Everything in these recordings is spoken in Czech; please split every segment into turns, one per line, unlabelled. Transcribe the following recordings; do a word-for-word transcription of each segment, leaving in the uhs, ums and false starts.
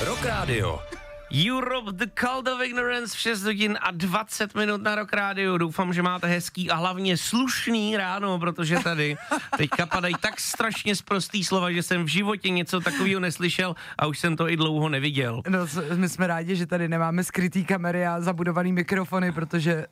Rock Radio.
Europe, The Cult of Ignorance v šest hodin a dvacet minut na Rock Radio. Doufám, že máte hezký a hlavně slušný ráno, protože tady teďka padají tak strašně sprostý slova, že jsem v životě něco takového neslyšel a už jsem to i dlouho neviděl.
No, my jsme rádi, že tady nemáme skrytý kamery a zabudovaný mikrofony, protože...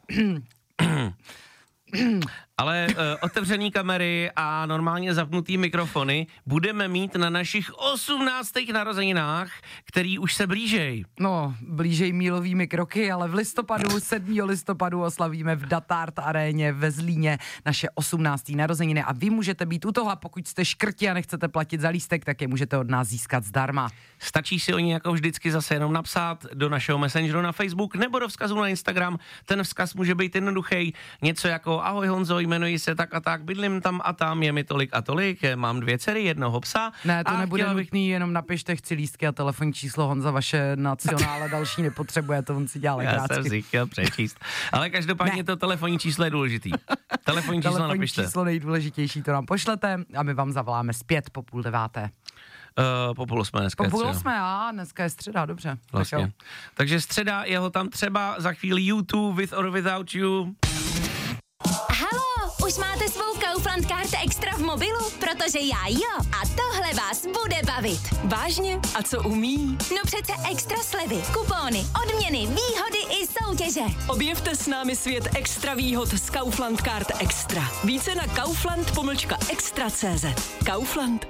Ale uh, otevřený kamery a normálně zapnutý mikrofony budeme mít na našich osmnáctých narozeninách, který už se blížej.
No, blížej mílovými kroky, ale v listopadu, sedmého listopadu oslavíme v Datart aréně ve Zlíně naše osmnácté narozeniny a vy můžete být u toho, a pokud jste škrti a nechcete platit za lístek, tak je můžete od nás získat zdarma.
Stačí si o ní jako vždycky zase jenom napsat do našeho messengeru na Facebook nebo do vzkazu na Instagram. Ten vzkaz může být jednoduchý, něco jako ahoj Honzo, jmenuji se tak a tak, bydlím tam a tam, je mi tolik a tolik, mám dvě dcery, jednoho psa.
Ne, to nebude bych... nutný, jenom napište, chci lístky a telefonní číslo, Honza vaše nacionále další nepotřebuje, to on si dělá legrácky.
Já jsem si chtěl přečíst, ale každopádně ne. To telefonní číslo je důležitý. Telefonní číslo
telefonní
napište.
Číslo nejdůležitější, to nám pošlete a my vám zavoláme zpět po půl deváté.
Uh, po půl osmé dneska
Po půl
je
osmé, a dneska je středa, dobře.
Vlastně.
Tak
Takže středa, jeho tam třeba za chvíli YouTube, With or Without You.
Halo, už máte svou Kaufland Card Extra v mobilu? Protože já jo. A tohle vás bude bavit.
Vážně? A co umí?
No přece extra slevy, kupóny, odměny, výhody i soutěže.
Objevte s námi svět extra výhod z Kaufland Card Extra. Více na kaufland pomlčka extra tečka cé zet. Kaufland.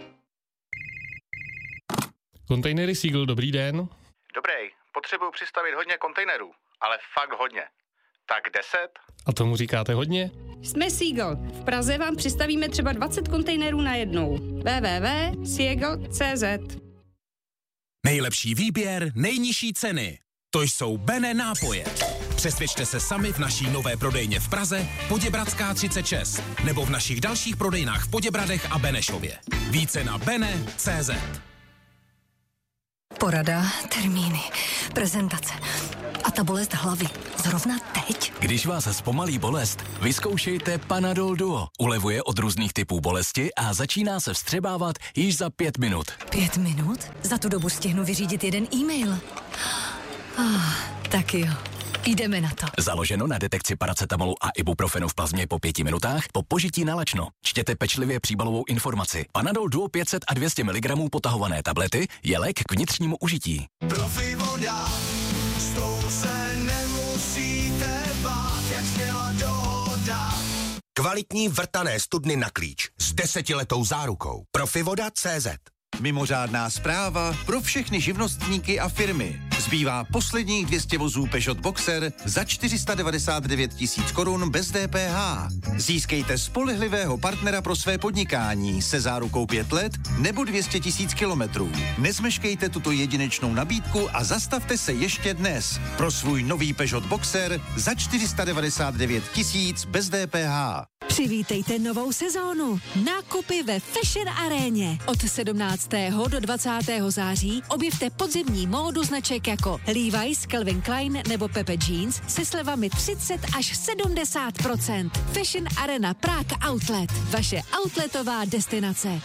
Kontejnery Seagull, dobrý den.
Dobrý, potřebuju přistavit hodně kontejnerů, ale fakt hodně. Tak deset?
A tomu říkáte hodně?
Jsme Seagull. V Praze vám přistavíme třeba dvacet kontejnerů na jednou. w w w tečka seagull tečka cé zet.
Nejlepší výběr, nejnižší ceny. To jsou Bene nápoje. Přesvědčte se sami v naší nové prodejně v Praze, Poděbradská třicet šest, nebo v našich dalších prodejnách v Poděbradech a Benešově. Více na bene tečka cé zet.
Porada, termíny, prezentace a ta bolest hlavy. Zrovna teď?
Když vás zpomalí bolest, vyzkoušejte Panadol Duo. Ulevuje od různých typů bolesti a začíná se vstřebávat již za pět minut.
Pět minut? Za tu dobu stihnu vyřídit jeden e-mail. Ah, tak jo. Jdeme na to.
Založeno na detekci paracetamolu a ibuprofenu v plazmě po pěti minutách po požití nalačno. Čtěte pečlivě příbalovou informaci. Panadol Duo pět set a dvě stě miligramů potahované tablety je lék k vnitřnímu užití.
Profi voda, s tou se nemusíte bát, jak sněla dohoda.
Kvalitní vrtané studny na klíč s desetiletou zárukou. Profivoda tečka cé zet.
Mimořádná zpráva pro všechny živnostníky a firmy. Zbývá posledních dvě stě vozů Peugeot Boxer za čtyři sta devadesát devět tisíc korun bez D P H. Získejte spolehlivého partnera pro své podnikání se zárukou pět let nebo dvě stě tisíc kilometrů. Nezmeškejte tuto jedinečnou nabídku a zastavte se ještě dnes pro svůj nový Peugeot Boxer za čtyři sta devadesát devět tisíc bez D P H.
Přivítejte novou sezónu. Nákupy ve Fashion aréně. Od sedmnáctého do dvacátého září objevte podzimní módu značek jako Levi's, Calvin Klein nebo Pepe Jeans se slevami třicet až sedmdesát procent. Fashion Arena Prague Outlet. Vaše outletová destinace.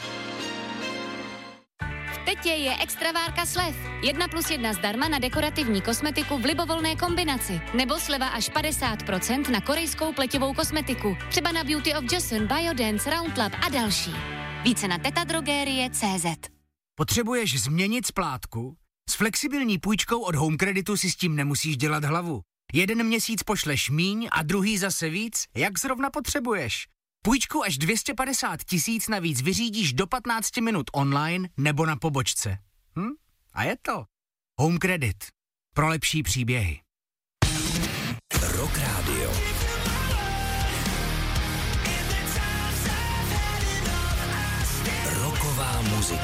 Teď je extravárka slev. Jedna plus jedna zdarma na dekorativní kosmetiku v libovolné kombinaci. Nebo sleva až padesát procent na korejskou pleťovou kosmetiku. Třeba na Beauty of Joseon, Biodance, Roundlab a další. Více na tetadrogerie tečka cé zet.
Potřebuješ změnit splátku? S flexibilní půjčkou od Home Creditu si s tím nemusíš dělat hlavu. Jeden měsíc pošleš míň a druhý zase víc, jak zrovna potřebuješ. Půjčku až dvě stě padesát tisíc navíc vyřídíš do patnáct minut online nebo na pobočce. Hm? A je to. Home Credit. Pro lepší příběhy.
Rock Radio. Rocková muzika.